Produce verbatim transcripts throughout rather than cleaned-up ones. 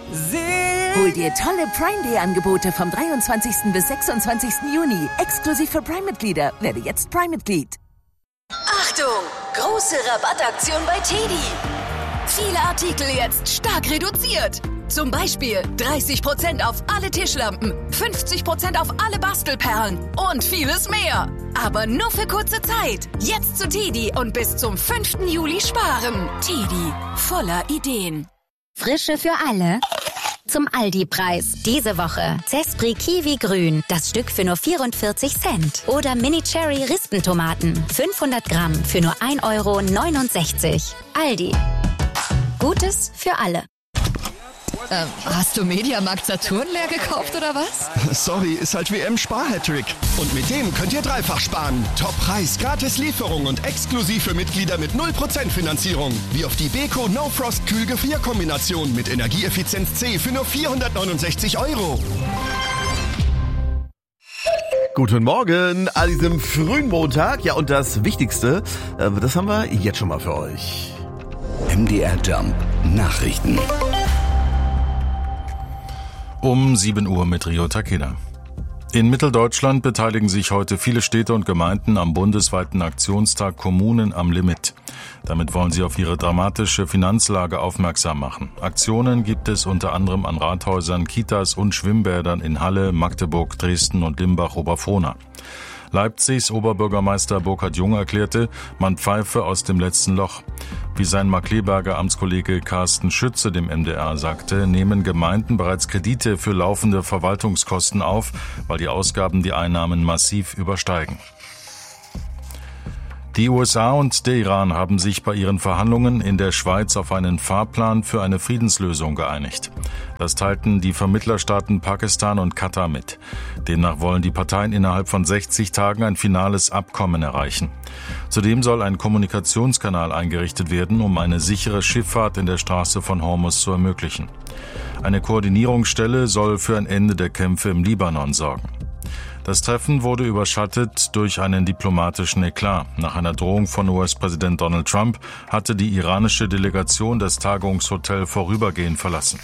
Hol dir tolle Prime-Day-Angebote vom dreiundzwanzigsten bis sechsundzwanzigsten Juni. Exklusiv für Prime-Mitglieder. Werde jetzt Prime-Mitglied. Achtung! Große Rabattaktion bei Teddy. Viele Artikel jetzt stark reduziert. Zum Beispiel dreißig Prozent auf alle Tischlampen, fünfzig Prozent auf alle Bastelperlen und vieles mehr. Aber nur für kurze Zeit. Jetzt zu Teddy und bis zum fünften Juli sparen. Teddy, voller Ideen. Frische für alle. Zum Aldi-Preis. Diese Woche Zespri Kiwi Grün. Das Stück für nur vierundvierzig Cent. Oder Mini Cherry Rispentomaten. fünfhundert Gramm für nur ein Euro neunundsechzig. Aldi. Gutes für alle. Äh, hast du Mediamarkt Saturn leer gekauft oder was? Sorry, ist halt W M-Spar-Hattrick. Und mit dem könnt ihr dreifach sparen. Top-Preis, gratis Lieferung und exklusiv für Mitglieder mit null Prozent Finanzierung. Wie auf die Beko No Frost Kühlgefrierkombination mit Energieeffizienz C für nur vierhundertneunundsechzig Euro. Guten Morgen an diesem frühen Montag. Ja, und das Wichtigste, äh, das haben wir jetzt schon mal für euch. M D R Jump Nachrichten. Um sieben Uhr mit Rio Takeda. In Mitteldeutschland beteiligen sich heute viele Städte und Gemeinden am bundesweiten Aktionstag Kommunen am Limit. Damit wollen sie auf ihre dramatische Finanzlage aufmerksam machen. Aktionen gibt es unter anderem an Rathäusern, Kitas und Schwimmbädern in Halle, Magdeburg, Dresden und Limbach-Oberfrohna. Leipzigs Oberbürgermeister Burkhard Jung erklärte, man pfeife aus dem letzten Loch. Wie sein Markkleeberger Amtskollege Carsten Schütze dem M D R sagte, nehmen Gemeinden bereits Kredite für laufende Verwaltungskosten auf, weil die Ausgaben die Einnahmen massiv übersteigen. Die U S A und der Iran haben sich bei ihren Verhandlungen in der Schweiz auf einen Fahrplan für eine Friedenslösung geeinigt. Das teilten die Vermittlerstaaten Pakistan und Katar mit. Demnach wollen die Parteien innerhalb von sechzig Tagen ein finales Abkommen erreichen. Zudem soll ein Kommunikationskanal eingerichtet werden, um eine sichere Schifffahrt in der Straße von Hormuz zu ermöglichen. Eine Koordinierungsstelle soll für ein Ende der Kämpfe im Libanon sorgen. Das Treffen wurde überschattet durch einen diplomatischen Eklat. Nach einer Drohung von U S-Präsident Donald Trump hatte die iranische Delegation das Tagungshotel vorübergehend verlassen.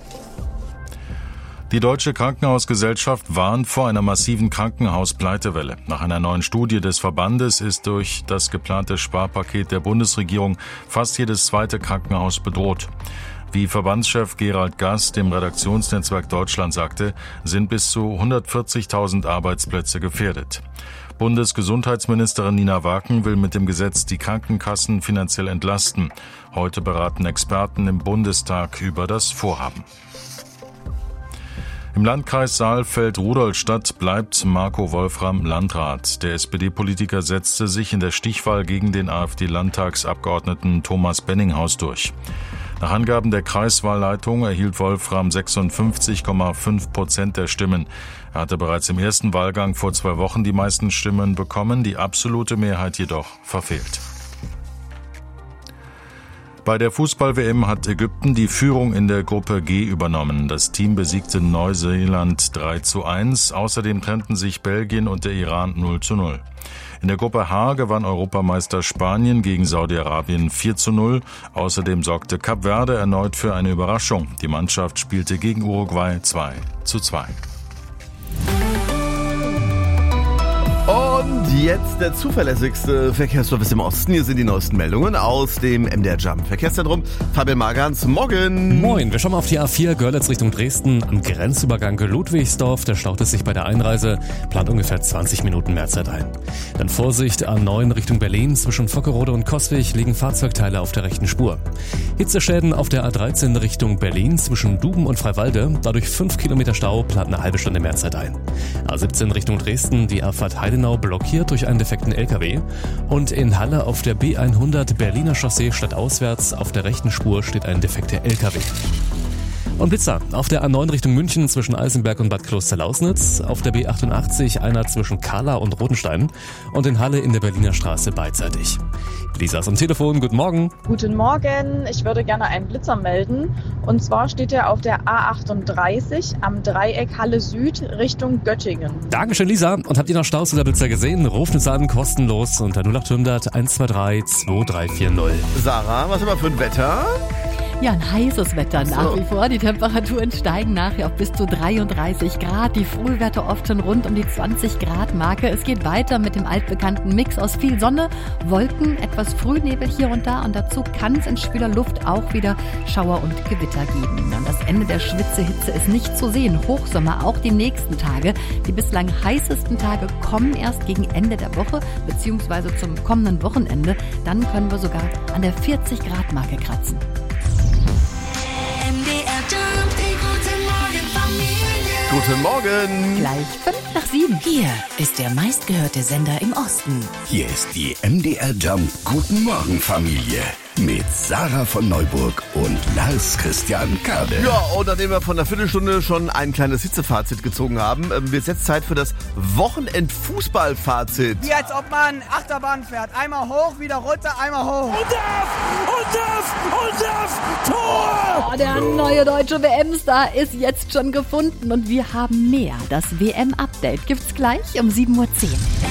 Die Deutsche Krankenhausgesellschaft warnt vor einer massiven Krankenhauspleitewelle. Nach einer neuen Studie des Verbandes ist durch das geplante Sparpaket der Bundesregierung fast jedes zweite Krankenhaus bedroht. Wie Verbandschef Gerald Gass dem Redaktionsnetzwerk Deutschland sagte, sind bis zu hundertvierzigtausend Arbeitsplätze gefährdet. Bundesgesundheitsministerin Nina Waken will mit dem Gesetz die Krankenkassen finanziell entlasten. Heute beraten Experten im Bundestag über das Vorhaben. Im Landkreis Saalfeld-Rudolstadt bleibt Marco Wolfram Landrat. Der S P D-Politiker setzte sich in der Stichwahl gegen den AfD-Landtagsabgeordneten Thomas Benninghaus durch. Nach Angaben der Kreiswahlleitung erhielt Wolfram sechsundfünfzig Komma fünf Prozent der Stimmen. Er hatte bereits im ersten Wahlgang vor zwei Wochen die meisten Stimmen bekommen, die absolute Mehrheit jedoch verfehlt. Bei der Fußball-W M hat Ägypten die Führung in der Gruppe G übernommen. Das Team besiegte Neuseeland drei zu eins. Außerdem trennten sich Belgien und der Iran null zu null. In der Gruppe H gewann Europameister Spanien gegen Saudi-Arabien vier zu null. Außerdem sorgte Kap Verde erneut für eine Überraschung. Die Mannschaft spielte gegen Uruguay zwei zu zwei. Und jetzt der zuverlässigste Verkehrsservice im Osten. Hier sind die neuesten Meldungen aus dem M D R Jump Verkehrszentrum. Fabian Magans, morgen. Moin, wir schauen mal auf die A vier Görlitz Richtung Dresden. Am Grenzübergang Ludwigsdorf, da staut es sich bei der Einreise. Plant ungefähr zwanzig Minuten mehr Zeit ein. Dann Vorsicht, A neun Richtung Berlin. Zwischen Vockerode und Coswig liegen Fahrzeugteile auf der rechten Spur. Hitzeschäden auf der A dreizehn Richtung Berlin. Zwischen Duben und Freiwalde. Dadurch fünf Kilometer Stau, plant eine halbe Stunde mehr Zeit ein. A siebzehn Richtung Dresden, die Abfahrt Heidenau blockiert durch einen defekten L K W. Und in Halle auf der B hundert Berliner Chaussee stadtauswärts auf der rechten Spur steht ein defekter L K W. Und Blitzer auf der A neun Richtung München zwischen Eisenberg und Bad Klosterlausnitz, auf der B achtundachtzig einer zwischen Kahla und Rodenstein und in Halle in der Berliner Straße beidseitig. Lisa ist am Telefon, guten Morgen. Guten Morgen, ich würde gerne einen Blitzer melden. Und zwar steht er auf der A achtunddreißig am Dreieck Halle Süd Richtung Göttingen. Dankeschön, Lisa. Und habt ihr noch Staus oder Blitzer gesehen? Ruft uns an, kostenlos unter null acht hundert eins zwei drei zwei drei vier null. Sarah, was haben wir für ein Wetter? Ja, ein heißes Wetter nach So. wie vor. Die Temperaturen steigen nachher auf bis zu dreiunddreißig Grad. Die Frühwerte oft schon rund um die zwanzig Grad Marke. Es geht weiter mit dem altbekannten Mix aus viel Sonne, Wolken, etwas Frühnebel hier und da. Und dazu kann es in schwüler Luft auch wieder Schauer und Gewitter geben. Und das Ende der Schwitzehitze ist nicht zu sehen. Hochsommer auch die nächsten Tage. Die bislang heißesten Tage kommen erst gegen Ende der Woche beziehungsweise zum kommenden Wochenende. Dann können wir sogar an der vierzig Grad Marke kratzen. M D R Jump, die gute Morgen Familie. Guten Morgen. Gleich fünf nach sieben. Hier ist der meistgehörte Sender im Osten. Hier ist die M D R Jump Guten Morgen Familie mit Sarah von Neuburg und Lars Christian Kade. Ja, und nachdem wir von einer Viertelstunde schon ein kleines Hitzefazit gezogen haben, ähm, wird jetzt Zeit für das Wochenend-Fußball-Fazit. Wie als ob man Achterbahn fährt. Einmal hoch, wieder runter, einmal hoch. Und das! Und das! Und das! Tor! Oh, der neue deutsche W M-Star ist jetzt schon gefunden und wir haben mehr. Das W M-Update gibt's gleich um sieben Uhr zehn.